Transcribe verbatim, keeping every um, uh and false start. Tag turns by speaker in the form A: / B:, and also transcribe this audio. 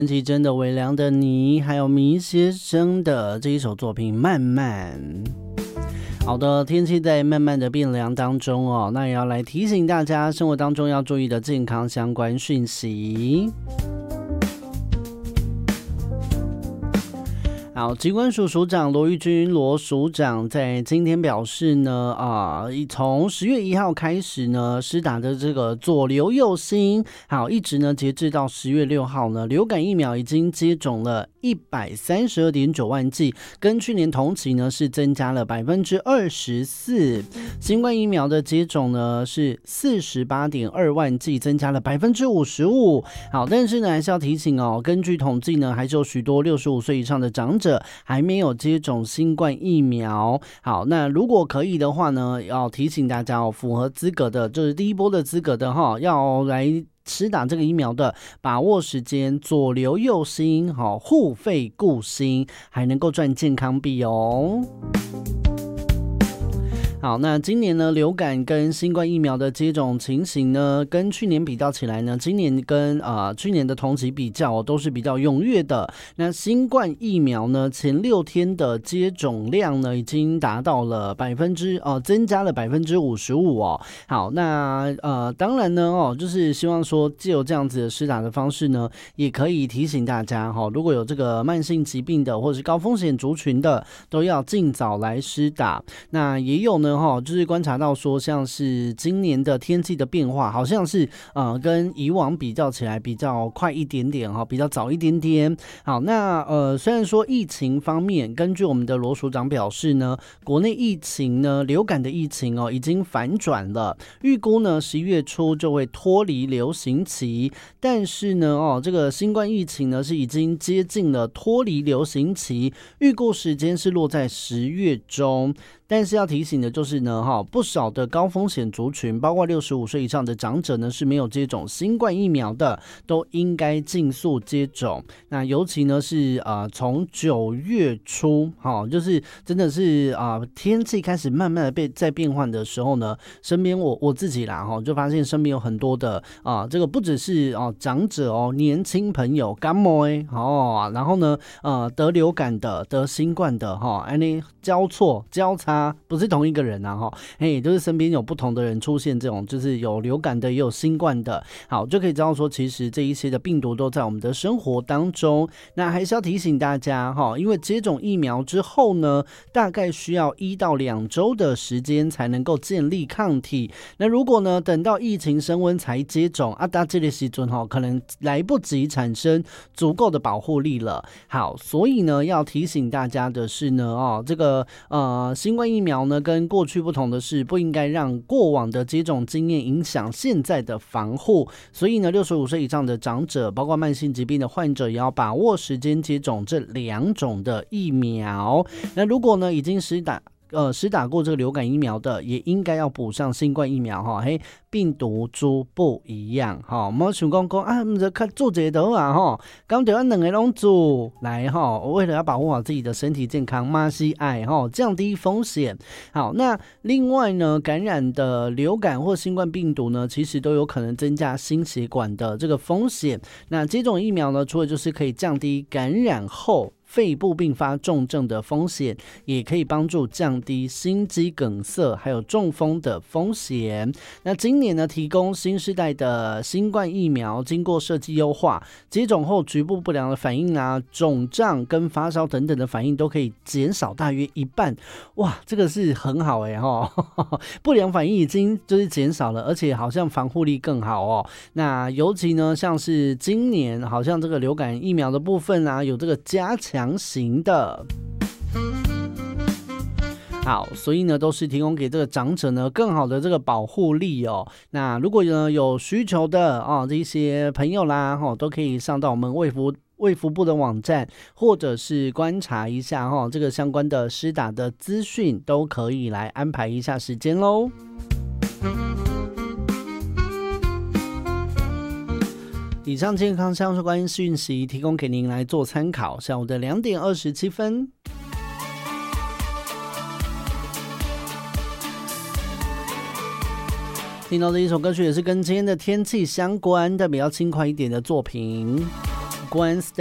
A: 陈绮贞的《微凉的你》，还有迷先生的这一首作品《慢慢》。好的，天气在慢慢的变凉当中哦，那也要来提醒大家生活当中要注意的健康相关讯息。好，疾管署署长罗玉君罗署长在今天表示呢，啊，从十月一号开始呢，施打的这个左流右星，好，一直呢截至到十月六号呢，流感疫苗已经接种了一百三十二点九万剂，跟去年同期呢是增加了百分之二十四。新冠疫苗的接种呢是四十八点二万剂，增加了百分之五十五。好，但是呢还是要提醒哦，根据统计呢，还是有许多六十五岁以上的长者还没有接种新冠疫苗。好，那如果可以的话呢，要提醒大家哦，符合资格的，就是第一波的资格的哈，要来施打这个疫苗的，把握时间，左流右星，好，互费顾星，还能够赚健康币哦。好，那今年呢，流感跟新冠疫苗的接种情形呢，跟去年比较起来呢，今年跟呃去年的同期比较、哦、都是比较踊跃的。那新冠疫苗呢，前六天的接种量呢，已经达到了百分之呃增加了百分之五十五哦。好，那呃当然呢哦，就是希望说藉由这样子的施打的方式呢，也可以提醒大家哈、哦，如果有这个慢性疾病的或者是高风险族群的，都要尽早来施打。那也有呢。就是观察到说，像是今年的天气的变化，好像是呃跟以往比较起来比较快一点点哈，比较早一点点。好，那呃虽然说疫情方面，根据我们的罗署长表示呢，国内疫情呢流感的疫情哦已经反转了，预估呢十一月初就会脱离流行期，但是呢哦这个新冠疫情呢是已经接近了脱离流行期，预估时间是落在十月中。但是要提醒的就是呢，哈，不少的高风险族群，包括六十五岁以上的长者呢，是没有接种新冠疫苗的，都应该尽速接种。那尤其呢是呃，从九月初，哈，就是真的是啊、呃，天气开始慢慢的被在变换的时候呢，身边我我自己啦，哈，就发现身边有很多的啊、呃，这个不只是哦、呃、长者哦，年轻朋友感冒哎，哦，然后呢，呃，得流感的，得新冠的，哈，哎，你交错交叉。不是同一个人啊，哈，哎，就是身边有不同的人出现这种，就是有流感的，也有新冠的，好，就可以知道说，其实这一些的病毒都在我们的生活当中。那还是要提醒大家哈，因为接种疫苗之后呢，大概需要一到两周的时间才能够建立抗体。那如果呢，等到疫情升温才接种，啊，到这个时阵哈，可能来不及产生足够的保护力了。好，所以呢，要提醒大家的是呢，哦，这个呃，新冠疫苗呢，跟过去不同的是，不应该让过往的接种经验影响现在的防护。所以呢，六十五岁以上的长者，包括慢性疾病的患者，也要把握时间接种这两种的疫苗。那如果呢，已经施打呃施打过这个流感疫苗的，也应该要补上新冠疫苗哈。嘿，病毒株不一样哈，我们想讲讲啊，唔是看做这个啊哈，刚对我两个拢做来哈，为了要保护好自己的身体健康，马西爱哈，降低风险。好，那另外呢，感染的流感或新冠病毒呢，其实都有可能增加心血管的这个风险。那接种疫苗呢，除了就是可以降低感染后肺部并发重症的风险，也可以帮助降低心肌梗塞还有中风的风险。那今年呢，提供新世代的新冠疫苗，经过设计优化，接种后局部不良的反应啊、肿胀跟发烧等等的反应都可以减少大约一半。哇，这个是很好哎、欸、哈，不良反应已经就是减少了，而且好像防护力更好哦。那尤其呢，像是今年好像这个流感疫苗的部分啊，有这个加强强型的。好，所以呢，都是提供给这个长者呢更好的这个保护力哦。那如果呢有需求的哦，这些朋友啦，哦，都可以上到我们卫福卫福部的网站，或者是观察一下哈、哦，这个相关的施打的资讯，都可以来安排一下时间喽。以上健康相关讯息提供给您来做参考。下午的两点二十七分，听到的一首歌曲也是跟今天的天气相关，但比较轻快一点的作品。 关